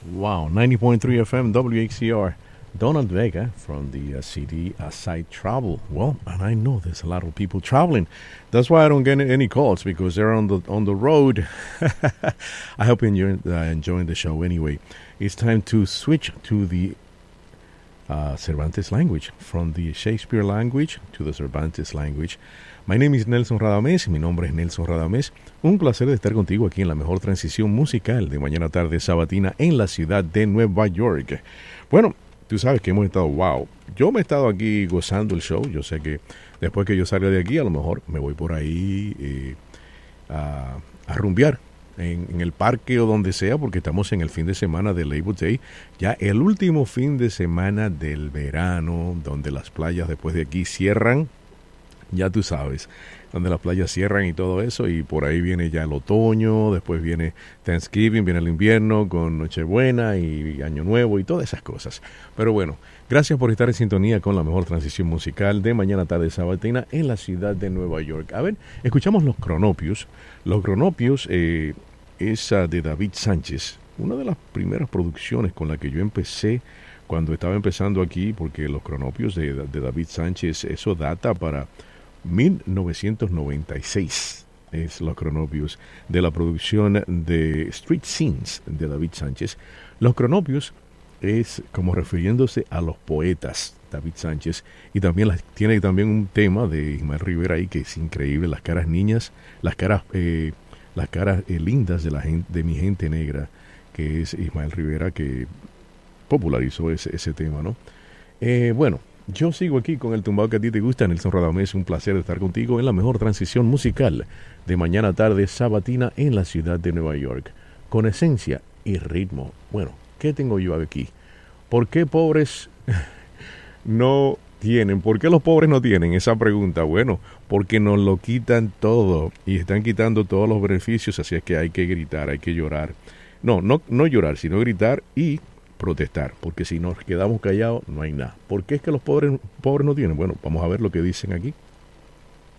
Wow, 90.3 FM WHCR. Donald Vega from the CD Aside Travel. Well, and I know there's a lot of people traveling. That's why I don't get any calls because they're on the road. I hope you're enjoying the show anyway. It's time to switch to the Cervantes language, from the Shakespeare language to the Cervantes language. My name is Nelson Radames, mi nombre es Nelson Radames. Un placer de estar contigo aquí en la mejor transición musical de mañana tarde sabatina en la ciudad de Nueva York. Bueno, tú sabes que hemos estado, yo me he estado aquí gozando el show. Yo sé que después que yo salga de aquí, a lo mejor me voy por ahí a rumbear en el parque o donde sea, porque estamos en el fin de semana de Labor Day, ya el último fin de semana del verano, donde las playas después de aquí cierran. Ya tú sabes, donde las playas cierran y todo eso, y por ahí viene ya el otoño, después viene Thanksgiving, viene el invierno con Nochebuena y Año Nuevo y todas esas cosas. Pero bueno, gracias por estar en sintonía con la mejor transición musical de mañana tarde sabatina en la ciudad de Nueva York. A ver, escuchamos Los Cronopios. Los Cronopios es de David Sánchez, una de las primeras producciones con la que yo empecé cuando estaba empezando aquí, porque Los Cronopios de David Sánchez, eso data para 1996 es Los Cronopios, de la producción de Street Scenes de David Sánchez. Los Cronopios es como refiriéndose a los poetas David Sánchez, y también tiene también un tema de Ismael Rivera ahí que es increíble, las caras niñas, las caras lindas de mi gente negra, que es Ismael Rivera, que popularizó ese tema, ¿no? Bueno, yo sigo aquí con el tumbado que a ti te gusta, Nelson Radames. Un placer estar contigo en la mejor transición musical de mañana tarde sabatina en la ciudad de Nueva York, con esencia y ritmo. Bueno, ¿qué tengo yo aquí? ¿Por qué pobres no tienen? ¿Por qué los pobres no tienen? Esa pregunta. Bueno, porque nos lo quitan todo y están quitando todos los beneficios, así es que hay que gritar, hay que llorar. No llorar, sino gritar y protestar, porque si nos quedamos callados no hay nada. ¿Por qué es que los pobres no tienen? Bueno, vamos a ver lo que dicen aquí.